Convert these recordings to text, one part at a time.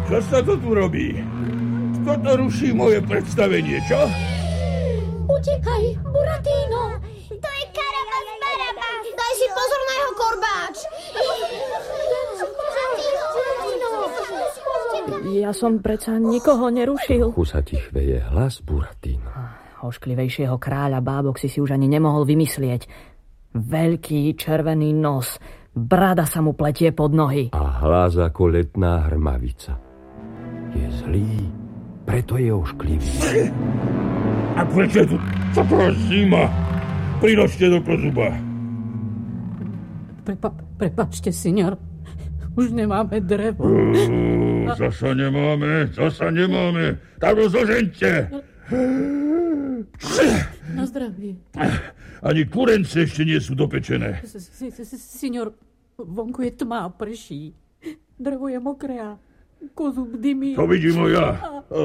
Čo sa to tu robí? Kto to ruší moje predstavenie, čo? Utekaj, Buratino! To je Karabas Barabas! Daj si pozor na jeho korbáč! Ja som predsa nikoho nerušil. Uchu sa ti chveje hlas, Buratino. Ošklivejšieho kráľa bábok si už ani nemohol vymyslieť. Veľký červený nos, brada sa mu pletie pod nohy. A hlas ako letná hrmavica. Je zlý, preto je ošklivý. A prečo je tu taká zima? Prinočte do kozuba. Prepáčte, signor. Už nemáme drevo. Zasa nemáme. Tak ho zožeňte. Na zdravie. Ani kurence ešte nie sú dopečené. Signor, vonku je tma, prší. Drevo je mokré a kozub dymí. To vidím ja.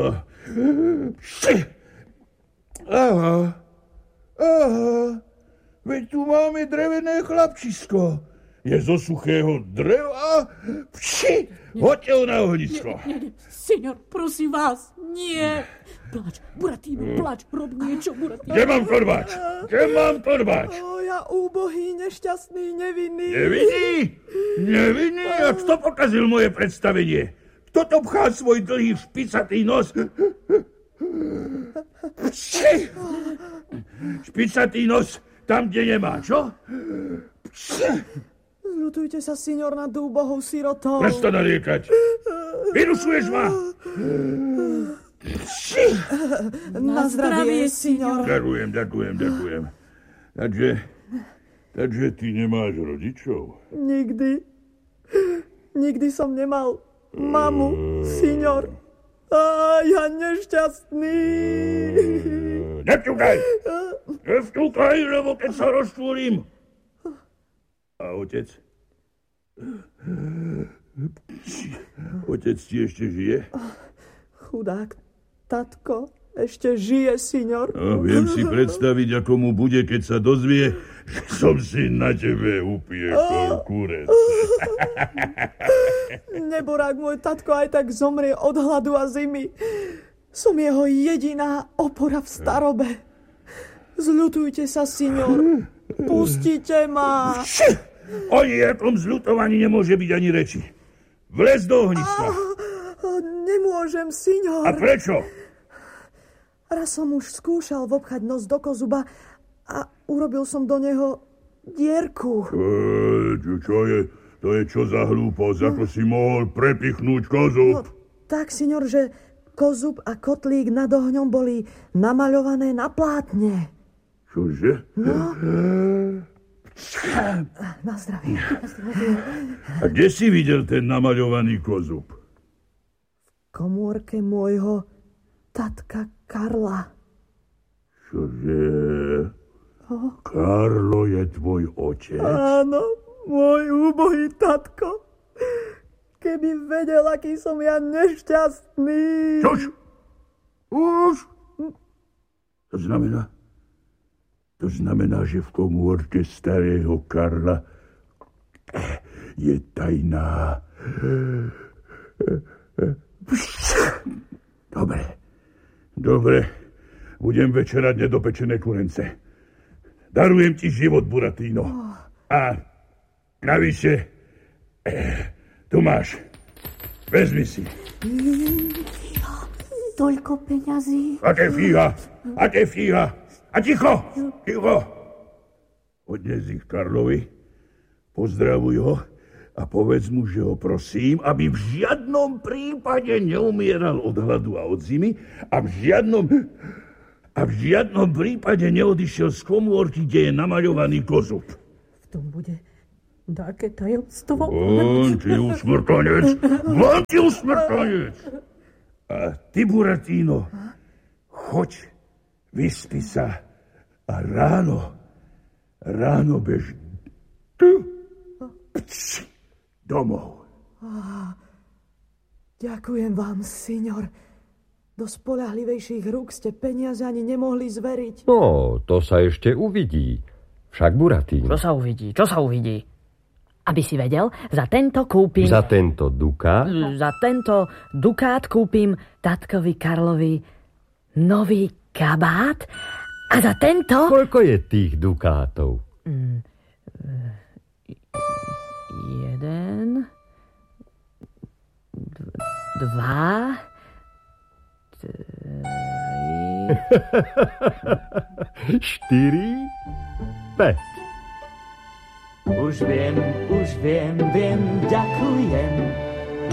Aha. Veď tu máme drevené chlapčisko. Je zo suchého dreva. Hoďte ho na ohnisko. Nie, signor, prosím vás, nie. Plač, Buratino, plač, rob niečo, Buratino. Kde mám korbáč? Ja úbohý, nešťastný, nevinný. Nevinný? A kto pokazil moje predstavenie? Kto to pchá svoj dlhý špicatý nos? Špicatý nos tam, kde nemá, čo? Zľutujte sa, signor, nad úbohou sirotou. Prestaň nariekať. Vyrušuješ ma. Na zdravie, signor. Ďakujem. Takže ty nemáš rodičov? Nikdy som nemal mamu, signor. A ja nešťastný. Nevťúkaj, lebo keď sa rozčúrim. A otec? Otec ti ešte žije? Chudák tatko ešte žije, signor. No, viem si predstaviť, ako mu bude, keď sa dozvie, že som si na tebe upiekol kurec. Neborák, môj tatko aj tak zomrie od hladu a zimy. Som jeho jediná opora v starobe. Zľutujte sa, signor. Pustite ma. O nejakom zľutovaní nemôže byť ani reči. Vlez do ohniska. Nemôžem, signor. A prečo? Raz som už skúšal vopchať nos do kozuba a urobil som do neho dierku. Čo je? To je čo za hlúposť? Ako si mohol prepichnúť kozub? No, tak, signor, že kozub a kotlík nad ohňom boli namaľované na plátne. Čože? No. Na zdravie. A kde si videl ten namaľovaný kozub? V komórke môjho tatka Karla. Čože? Karlo je tvoj otec? Áno, môj úbohý tatko. Keby vedel, aký som ja nešťastný. Už? To znamená, že v komórke starého Karla je tajná. Dobre. Budem večerať nedopečené kurence. Darujem ti život, Buratino. A navyše, tu máš. Vezmi si. Toľko peňazí. Aké fíha. A ticho. Odnes ich Karlovi, pozdravuj ho a povedz mu, že ho prosím, aby v žiadnom prípade neumieral od hladu a od zimy a v žiadnom prípade neodišiel z komórky, kde je namaľovaný kozub. V tom bude také tajomstvo. On ti usmrtanec. A ty, Buratino, choď, vyspi sa a ráno bež domov. Ďakujem vám, signor. Do spoľahlivejších rúk ste peniaze ani nemohli zveriť. No, to sa ešte uvidí. Však, Buratino. Čo sa uvidí? Aby si vedel, za tento kúpim... Za tento dukát? Za tento dukát kúpim tatkovi Karlovi nový kabát a za tento... Koľko je tých dukátov? 1, 2, 3... 4, 5. Už viem, ďakujem.